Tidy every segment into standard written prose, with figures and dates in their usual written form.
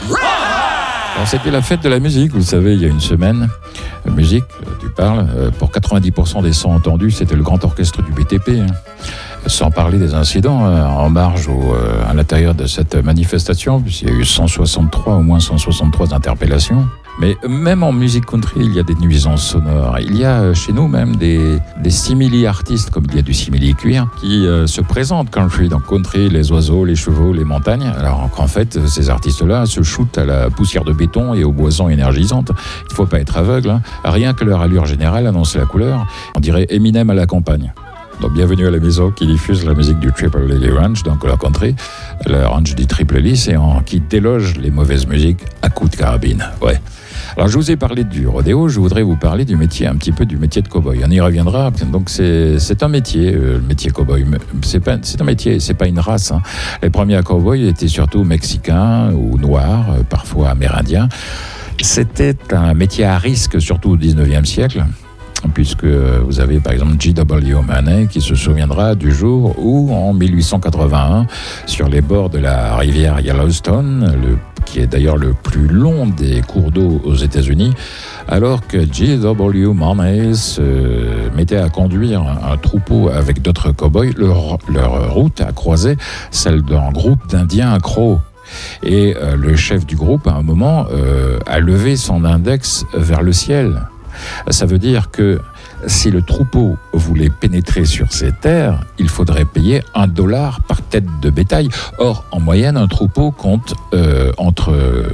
Alors, c'était la fête de la musique, vous le savez, il y a une semaine. Musique, tu parles, pour 90% des sons entendus, c'était le grand orchestre du BTP. Sans parler des incidents en marge ou à l'intérieur de cette manifestation, puisqu'il y a eu au moins 163 interpellations. Mais même en musique country, il y a des nuisances sonores. Il y a chez nous même des simili-artistes, comme il y a du simili-cuir, qui se présentent country. Donc country, les oiseaux, les chevaux, les montagnes. Alors qu'en fait, ces artistes-là se shootent à la poussière de béton et aux boissons énergisantes. Il ne faut pas être aveugle. Hein. Rien que leur allure générale annonce la couleur. On dirait Eminem à la campagne. Donc bienvenue à la maison qui diffuse la musique du Triple Lily Ranch, donc la country, le ranch du Triple Lily, qui déloge les mauvaises musiques à coups de carabine. Ouais. Alors je vous ai parlé du rodéo, je voudrais vous parler du métier, un petit peu du métier de cow-boy. On y reviendra. Donc c'est un métier, le métier cow-boy. C'est un métier, c'est pas une race. Hein. Les premiers cow-boys étaient surtout mexicains ou noirs, parfois amérindiens. C'était un métier à risque, surtout au 19e siècle. Puisque vous avez par exemple J.W. Maney qui se souviendra du jour où, en 1881, sur les bords de la rivière Yellowstone, qui est d'ailleurs le plus long des cours d'eau aux États-Unis, alors que J.W. Maney se mettait à conduire un troupeau avec d'autres cow-boys, leur route a croisé celle d'un groupe d'Indiens Crows. Et le chef du groupe, à un moment, a levé son index vers le ciel. Ça veut dire que si le troupeau voulait pénétrer sur ces terres, il faudrait payer $1 par tête de bétail. Or, en moyenne, un troupeau compte entre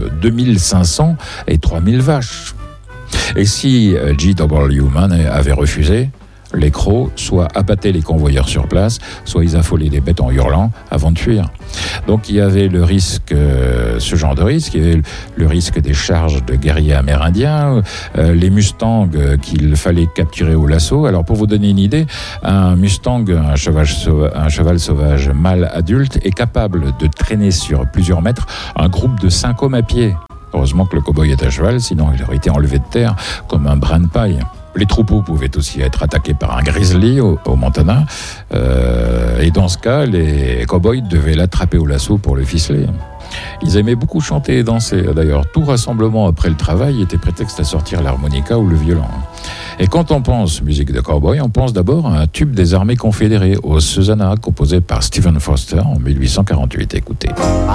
2500 et 3000 vaches. Et si J.W. Maney avait refusé, les crocs soit abattaient les convoyeurs sur place, soit ils affolaient les bêtes en hurlant avant de fuir. Donc il y avait le risque, ce genre de risque, il y avait le risque des charges de guerriers amérindiens, les mustangs qu'il fallait capturer au lasso. Alors pour vous donner une idée, un mustang, un cheval sauvage mâle adulte, est capable de traîner sur plusieurs mètres un groupe de 5 hommes à pied. Heureusement que le cow-boy est à cheval, sinon il aurait été enlevé de terre comme un brin de paille. Les troupeaux pouvaient aussi être attaqués par un grizzly au Montana. Et dans ce cas, les cow-boys devaient l'attraper au lasso pour le ficeler. Ils aimaient beaucoup chanter et danser. D'ailleurs, tout rassemblement après le travail était prétexte à sortir l'harmonica ou le violon. Et quand on pense musique de cow-boy, on pense d'abord à un tube des armées confédérées, au Susanna, composé par Stephen Foster en 1848. Écoutez.